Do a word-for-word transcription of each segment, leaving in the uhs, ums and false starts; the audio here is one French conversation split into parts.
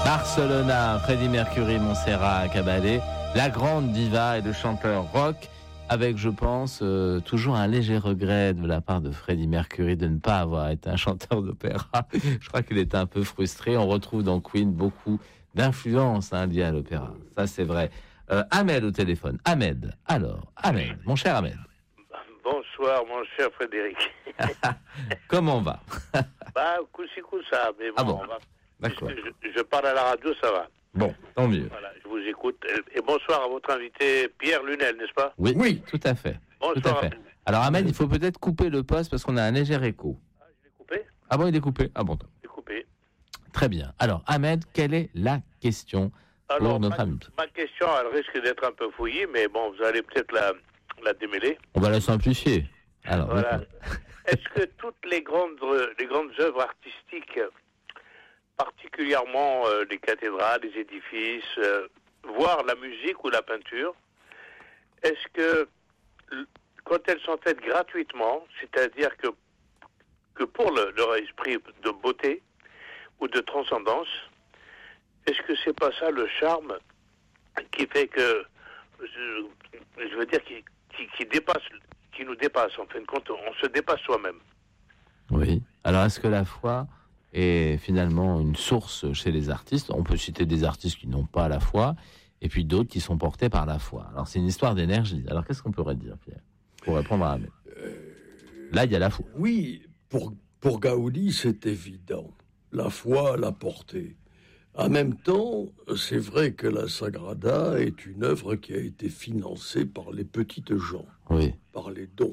Barcelona, Freddie Mercury, Montserrat Caballé, la grande diva et le chanteur rock, avec, je pense, euh, toujours un léger regret de la part de Freddie Mercury de ne pas avoir été un chanteur d'opéra. Je crois qu'il était un peu frustré. On retrouve dans Queen beaucoup d'influence hein, liée à l'opéra. Ça, c'est vrai. Euh, Ahmed au téléphone. Ahmed. Alors, Ahmed, mon cher Ahmed. Bonsoir, mon cher Frédéric. Comment on va? Bah, coup-ci, coup-ça, mais bon, ah bon on va... D'accord. Je, je parle à la radio, ça va. Bon, tant mieux. Voilà, je vous écoute. Et bonsoir à votre invité, Pierre Lunel, n'est-ce pas? Oui, oui, tout à fait. Bonsoir. Tout à fait. Alors, Ahmed, il faut peut-être couper le poste parce qu'on a un léger écho. Ah, je l'ai coupé? Ah bon, il est coupé? Ah bon. Il est coupé. Très bien. Alors, Ahmed, quelle est la question pour Alors, notre ma, ami? ma question, elle risque d'être un peu fouillie, mais bon, vous allez peut-être la, la démêler. On va la simplifier. Alors, voilà. Est-ce que toutes les grandes, les grandes œuvres artistiques, particulièrement euh, les cathédrales, les édifices, euh, voire la musique ou la peinture, est-ce que quand elles sont faites gratuitement, c'est-à-dire que, que pour le, leur esprit de beauté ou de transcendance, est-ce que c'est pas ça le charme qui fait que, je, je veux dire, qui, qui, qui dépasse, qui nous dépasse, en fin de compte, on se dépasse soi-même. Oui. Alors, est-ce que la foi est finalement une source chez les artistes? On peut citer des artistes qui n'ont pas la foi, et puis d'autres qui sont portés par la foi. Alors, c'est une histoire d'énergie. Alors, qu'est-ce qu'on pourrait dire, Pierre, pour répondre à Ahmed? euh... Là, il y a la foi. Oui, pour, pour Gaudi, c'est évident. La foi, la portée. En même temps, c'est vrai que la Sagrada est une œuvre qui a été financée par les petites gens, oui. par les dons.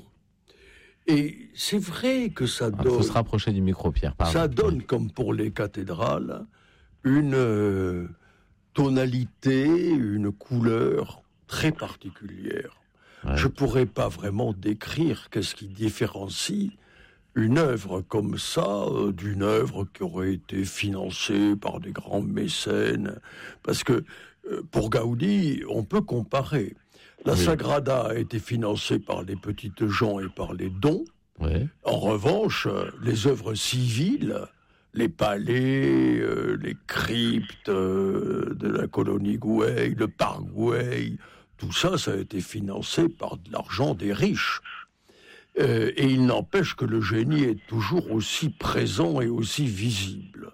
Et c'est vrai que ça donne... Il faut se rapprocher du micro, Pierre. Pardon. Ça donne, comme pour les cathédrales, une euh, tonalité, une couleur très particulière. Ouais. Je ne pourrais pas vraiment décrire qu'est-ce qui différencie une œuvre comme ça euh, d'une œuvre qui aurait été financée par des grands mécènes. Parce que euh, pour Gaudi, on peut comparer. La oui. Sagrada a été financée par les petites gens et par les dons. Oui. En revanche, les œuvres civiles, les palais, euh, les cryptes euh, de la colonie Güell, le parc Güell, tout ça, ça a été financé par de l'argent des riches. Euh, et il n'empêche que le génie est toujours aussi présent et aussi visible.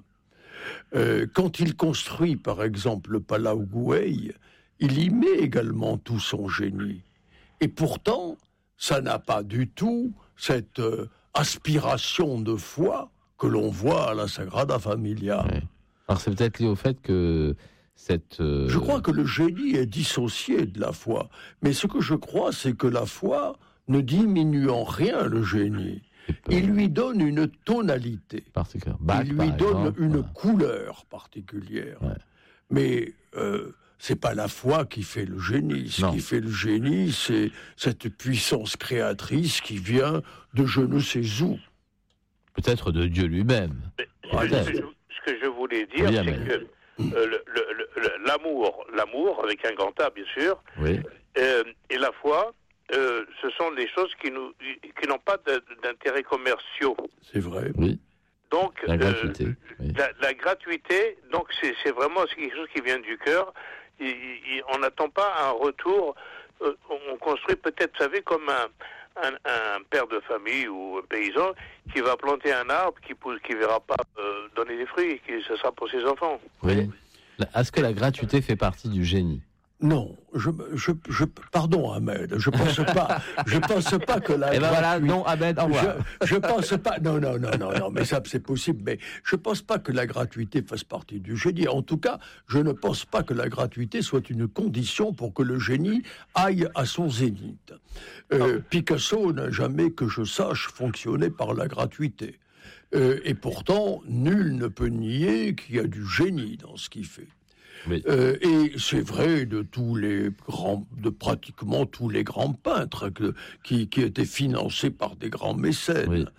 Euh, quand il construit, par exemple, le Palau Güell, il y met également tout son génie. Et pourtant, ça n'a pas du tout cette euh, aspiration de foi que l'on voit à la Sagrada Familia. Oui. Alors c'est peut-être lié au fait que cette... Euh... Je crois que le génie est dissocié de la foi. Mais ce que je crois, c'est que la foi ne diminue en rien le génie. Il lui donne une tonalité. Bach, il lui donne exemple, une ouais. couleur particulière. Ouais. Mais... Euh, c'est pas la foi qui fait le génie. Ce non. qui fait le génie, c'est cette puissance créatrice qui vient de je ne sais où. Peut-être de Dieu lui-même. Mais, ce, que je, ce que je voulais dire, oui, c'est mais... que euh, le, le, le, l'amour, l'amour avec un grand A, bien sûr, oui. euh, et la foi, euh, ce sont des choses qui, nous, qui n'ont pas de, d'intérêts commerciaux. C'est vrai. Oui. Donc, la gratuité. Euh, oui. la, la gratuité, donc c'est, c'est vraiment c'est quelque chose qui vient du cœur. Il, il, on n'attend pas un retour. Euh, on construit peut-être, vous savez, comme un, un, un père de famille ou un paysan qui va planter un arbre qui ne verra pas euh, donner des fruits, qui ce sera pour ses enfants. Oui. Est-ce que la gratuité fait partie du génie? Non, je, je, je, pardon Ahmed, je pense pas, je pense pas que la. Eh ben voilà, non Ahmed, au revoir. Je, je pense pas, non, non, non, non, non, mais ça c'est possible, mais je pense pas que la gratuité fasse partie du génie. En tout cas, je ne pense pas que la gratuité soit une condition pour que le génie aille à son zénith. Euh, ah. Picasso n'a jamais, que je sache, fonctionné par la gratuité. Euh, et pourtant, nul ne peut nier qu'il y a du génie dans ce qu'il fait. Oui. Euh, et c'est vrai de tous les grands, de pratiquement tous les grands peintres que, qui, qui étaient financés par des grands mécènes. Oui.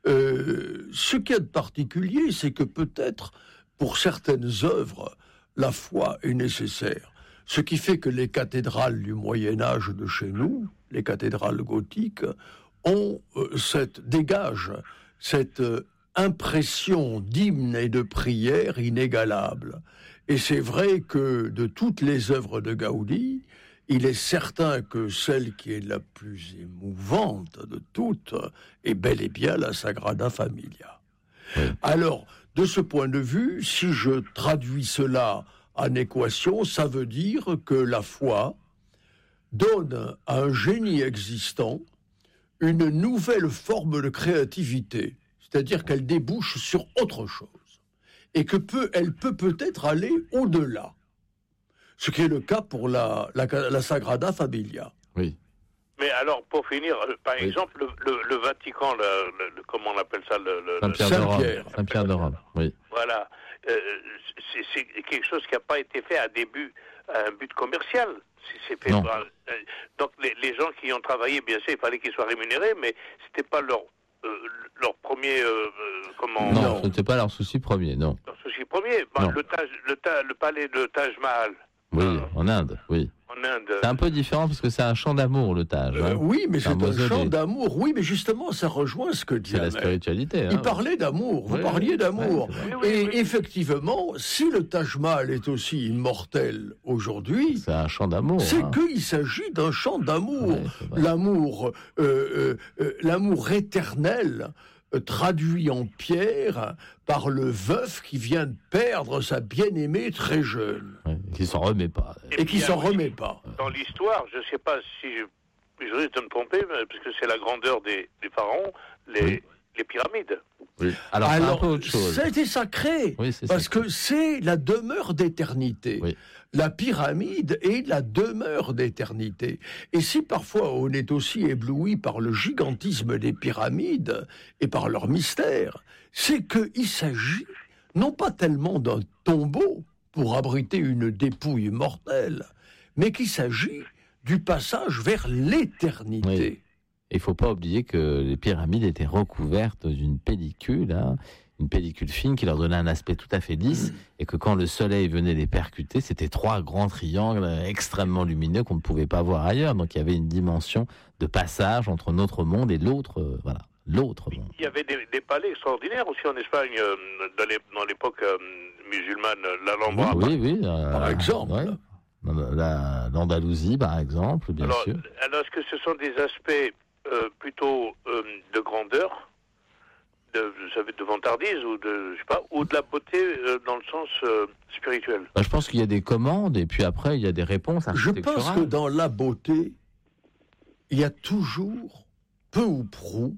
Euh, ce qu'il y a de particulier, c'est que peut-être pour certaines œuvres, la foi est nécessaire. Ce qui fait que les cathédrales du Moyen Âge de chez nous, les cathédrales gothiques, ont euh, cette dégagent cette euh, impression d'hymne et de prière inégalable. Et c'est vrai que de toutes les œuvres de Gaudi, il est certain que celle qui est la plus émouvante de toutes est bel et bien la Sagrada Familia. Oui. Alors, de ce point de vue, si je traduis cela en équation, ça veut dire que la foi donne à un génie existant une nouvelle forme de créativité, c'est-à-dire qu'elle débouche sur autre chose, et que peut, elle peut peut-être aller au-delà, ce qui est le cas pour la, la, la Sagrada Familia. Oui. Mais alors, pour finir, par oui. exemple, le, le, le Vatican, le, le, comment on appelle ça, le, le Saint-Pierre, Saint-Pierre. de Saint-Pierre de Rome, oui. Voilà, euh, c'est, c'est quelque chose qui n'a pas été fait à début, à un but commercial. C'est fait par, euh, donc les, les gens qui ont travaillé, bien sûr, il fallait qu'ils soient rémunérés, mais c'était pas leur euh, leur premier euh, comment non, non. C'était pas leur souci premier, non. Leur souci premier, bah, le, Taj, le, ta, le palais de Taj Mahal. Oui, euh, en Inde, oui. En Inde. C'est un peu différent parce que c'est un chant d'amour, le Taj. Euh, hein. oui, mais c'est, c'est un, un chant d'amour. Oui, mais justement, ça rejoint ce que dit C'est la spiritualité. Hein, il parlait d'amour, vous oui, parliez d'amour. Oui, oui, Et oui, effectivement, si le Taj Mahal est aussi immortel aujourd'hui, c'est un chant d'amour. C'est hein. qu'il s'agit d'un chant d'amour. Ouais, l'amour, euh, euh, euh, l'amour éternel, euh, traduit en pierre par le veuf qui vient de perdre sa bien-aimée très jeune. Ouais, qui s'en remet pas. Et, Et qui s'en remet pas. Dans l'histoire, je ne sais pas si je, je risque de me tromper, parce que c'est la grandeur des, des pharaons, les, oui. les pyramides. Oui. Alors, Alors, c'est un peu autre chose. Ça a été sacré, oui, c'est parce sacré. que c'est la demeure d'éternité. Oui. La pyramide est la demeure d'éternité. Et si parfois on est aussi ébloui par le gigantisme des pyramides et par leur mystère, c'est qu'il s'agit non pas tellement d'un tombeau pour abriter une dépouille mortelle, mais qu'il s'agit du passage vers l'éternité. Oui. Il ne faut pas oublier que les pyramides étaient recouvertes d'une pellicule, hein, une pellicule fine qui leur donnait un aspect tout à fait lisse, mmh. et que quand le soleil venait les percuter, c'était trois grands triangles extrêmement lumineux qu'on ne pouvait pas voir ailleurs. Donc il y avait une dimension de passage entre notre monde et l'autre, euh, voilà, l'autre monde. Il y avait des, des palais extraordinaires aussi en Espagne, euh, dans, les, dans l'époque euh, musulmane, l'Alhambra. Oui, oui, oui euh, par exemple. Ouais. La, l'Andalousie, par exemple, bien alors, sûr. Alors, est-ce que ce sont des aspects euh, plutôt euh, de grandeur, de, de vantardise ou de, je sais pas, ou de la beauté euh, dans le sens euh, spirituel? Bah, je pense qu'il y a des commandes et puis après il y a des réponses architecturales. Je pense que dans la beauté, il y a toujours, peu ou prou,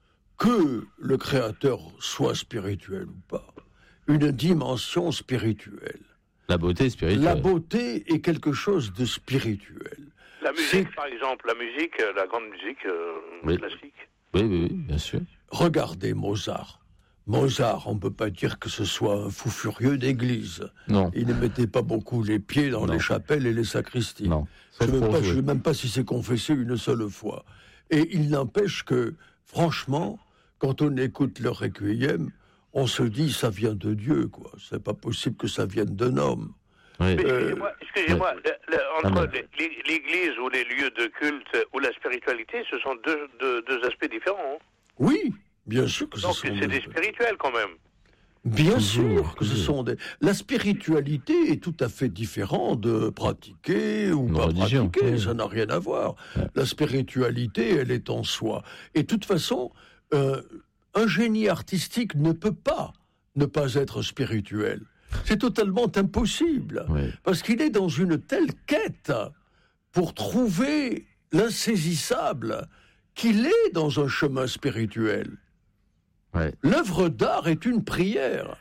que le créateur soit spirituel ou pas, une dimension spirituelle. La beauté spirituelle. La beauté est quelque chose de spirituel. La musique, c'est... par exemple, la musique, la grande musique euh, oui. classique. Oui, oui, oui, bien sûr. Regardez Mozart. Mozart, on ne peut pas dire que ce soit un fou furieux d'église. Non. Il ne mettait pas beaucoup les pieds dans non. les chapelles et les sacristies. Non. Je ne sais même pas si c'est confessé une seule fois. Et il n'empêche que, franchement, quand on écoute le requiem, on se dit ça vient de Dieu, quoi. C'est pas possible que ça vienne d'un homme. Oui. Mais excusez-moi, excusez-moi oui. le, le, entre ah, mais... l'église ou les lieux de culte ou la spiritualité, ce sont deux, deux, deux aspects différents. Hein. Oui, bien sûr que Donc, ce sont c'est des... des spirituels quand même. Bien toujours, sûr que toujours. ce sont des... La spiritualité est tout à fait différente de pratiquer ou Une pas religion, pratiquer, oui. ça n'a rien à voir. Ouais. La spiritualité, elle est en soi. Et de toute façon, euh, un génie artistique ne peut pas ne pas être spirituel. C'est totalement impossible, oui. parce qu'il est dans une telle quête pour trouver l'insaisissable qu'il est dans un chemin spirituel. Ouais. L'œuvre d'art est une prière.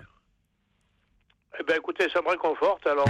Eh bien, écoutez, ça me réconforte, alors.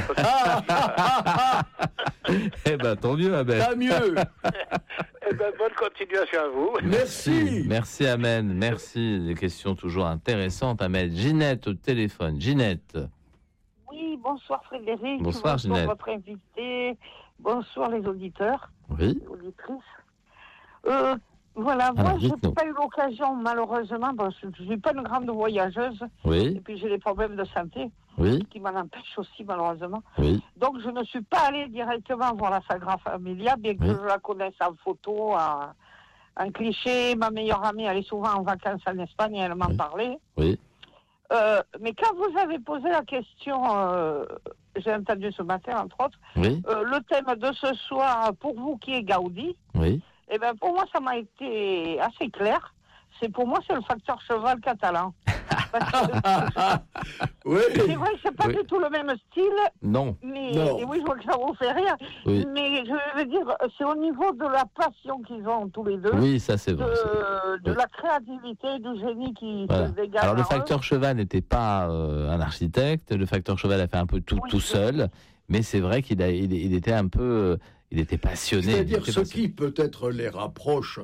Eh bien, tant mieux, Abel. Tant mieux. Eh bien, bonne continuation à vous. Merci. Merci, Amen. Merci. Des questions toujours intéressantes, Amen. Ginette au téléphone. Ginette. Oui, bonsoir Frédéric. Bonsoir, bonsoir Ginette. votre invité. Bonsoir les auditeurs. Oui. Les auditrices. Euh, voilà, Alors, moi, je dites-nous. n'ai pas eu l'occasion, malheureusement, parce que je ne suis pas une grande voyageuse, Oui. et puis j'ai des problèmes de santé Oui. qui m'en empêchent aussi, malheureusement. Oui. Donc, je ne suis pas allée directement voir la Sagrada Familia, bien que Oui. je la connaisse en photo, en, en cliché. Ma meilleure amie, elle est souvent en vacances en Espagne, et elle m'en Oui. parlait. Oui. Euh, mais quand vous avez posé la question, euh, j'ai entendu ce matin, entre autres, Oui, euh, le thème de ce soir, pour vous qui est Gaudi, oui. eh ben, pour moi, ça m'a été assez clair. C'est, pour moi, c'est le facteur cheval catalan. Parce que, Oui. c'est vrai que c'est pas Oui. du tout le même style, Non. mais Non. et oui, je vois que ça vous fait rire. Oui. Mais je veux dire, c'est au niveau de la passion qu'ils ont tous les deux, Oui, ça c'est vrai. c'est- de, de Oui. la créativité, du génie qui Voilà. se dégage. Alors le en eux. facteur cheval n'était pas euh, un architecte. Le facteur cheval a fait un peu tout Oui, tout oui. seul, mais c'est vrai qu'il a, il, il était un peu, euh, il était passionné. il C'est-à-dire, était ce passionné. qui peut-être les rapproche,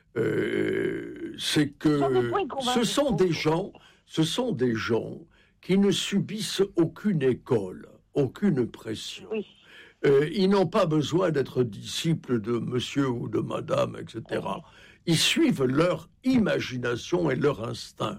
euh, c'est Ce sont des que points communs, ce je sont trouve. des gens, ce sont des gens qui ne subissent aucune école, aucune pression. Oui. Euh, ils n'ont pas besoin d'être disciples de monsieur ou de madame, et cetera. Ils suivent leur imagination et leur instinct.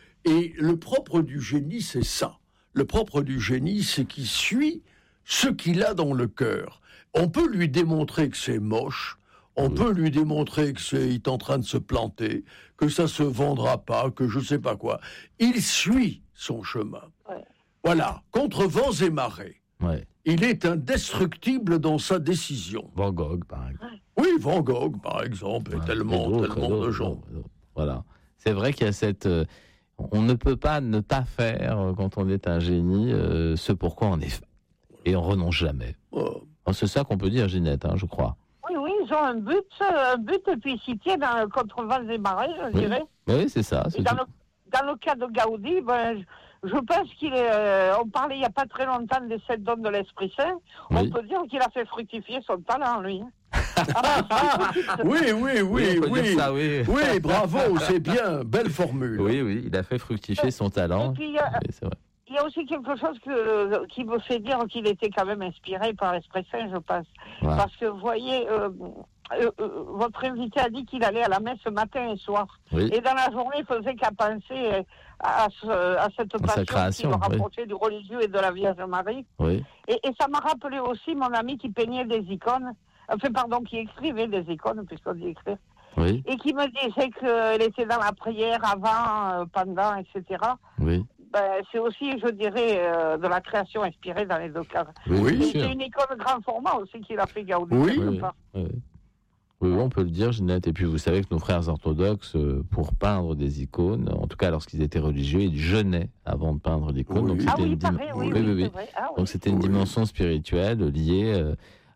Et le propre du génie, c'est ça. Le propre du génie, c'est qu'il suit ce qu'il a dans le cœur. On peut lui démontrer que c'est moche, on Oui. peut lui démontrer que c'est il est en train de se planter, que ça se vendra pas, que je sais pas quoi. Il suit son chemin. Ouais. Voilà, contre vents et marées. Ouais. Il est indestructible dans sa décision. Van Gogh, par exemple. Oui, Van Gogh, par exemple, et Ouais, tellement, et d'autres, tellement d'autres, de gens. d'autres. Voilà. C'est vrai qu'il y a cette. euh, on ne peut pas ne pas faire, euh, quand on est un génie, euh, ce pourquoi on est fait. Et on renonce jamais. Oh. Oh, c'est ça qu'on peut dire, Ginette, hein, je crois. Oui, oui, ils ont un but, euh, un but, et puis ils s'y tiennent dans- contre vents et marées, je Oui. dirais. Mais oui, c'est ça. Et C'est dans tout. le, dans le cas de Gaudi, ben, je, je pense qu'il est. euh, on parlait il n'y a pas très longtemps des sept dons de l'Esprit Saint. On Oui. peut dire qu'il a fait fructifier son talent, lui. Ah, Ah, oui, oui, oui, on peut oui. dire ça, oui. Oui, bravo, c'est bien, belle formule. Oui, oui, il a fait fructifier son talent. Et puis, il y a- Oui, c'est vrai. il y a aussi quelque chose que, qui me fait dire qu'il était quand même inspiré par l'Esprit Saint, je pense. Ouais. Parce que, vous voyez, euh, euh, euh, votre invité a dit qu'il allait à la messe matin et soir. Oui. Et dans la journée, il faisait qu'à penser à, ce, à cette À sa passion création, qui le oui. rapprochait du religieux et de la Vierge Marie. Oui. Et, et ça m'a rappelé aussi mon ami qui peignait des icônes, enfin, pardon, qui écrivait des icônes, puisqu'on dit écrire, Oui. et qui me disait qu'elle était dans la prière avant, euh, pendant, et cetera. Oui. Ben, c'est aussi, je dirais, euh, de la création inspirée dans les deux cas. Oui. bien Et sûr. c'est une icône grand format aussi qu'il a fait Gaudi. Oui. quelque Oui, part. oui. Oui, oui, on peut le dire, Ginette. Et puis, vous savez que nos frères orthodoxes, euh, pour peindre des icônes, en tout cas lorsqu'ils étaient religieux, ils jeûnaient avant de peindre l'icône. Oui. Donc, Ah c'était oui, une dim- pareil, oui, oui, oui, oui, oui. c'est vrai. Ah, oui. Donc, c'était une Oui. dimension spirituelle liée euh,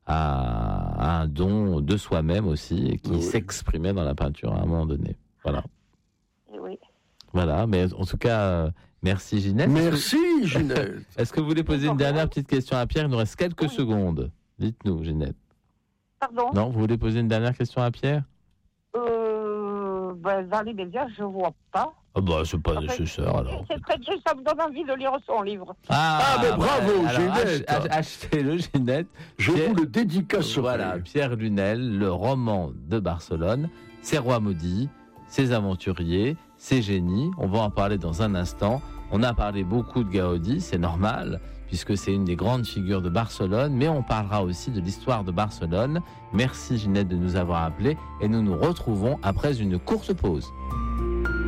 à, à un don de soi-même aussi, et qui Oui. s'exprimait dans la peinture à un moment donné. Voilà. Oui. Voilà. Mais en tout cas, euh, merci, Ginette. Merci, Ginette. Est-ce que vous voulez poser une dernière petite question à Pierre? Il nous reste quelques Oui. secondes. Dites-nous, Ginette. Pardon Non, vous voulez poser une dernière question à Pierre? euh, ben, Dans les médias, je ne vois pas. Ah bah, c'est pas En fait, nécessaire, alors. C'est très bien, ça me donne envie de lire son livre. Ah, mais bravo, Ginette. ach- ach- Achetez-le, Ginette. Je Pierre- vous le dédicacerai. Voilà, Pierre Lunel, le roman de Barcelone, ses rois maudits, ses aventuriers, ses génies. On va en parler dans un instant. On a parlé beaucoup de Gaudi, c'est normal, puisque c'est une des grandes figures de Barcelone, mais on parlera aussi de l'histoire de Barcelone. Merci Ginette de nous avoir appelés et nous nous retrouvons après une courte pause.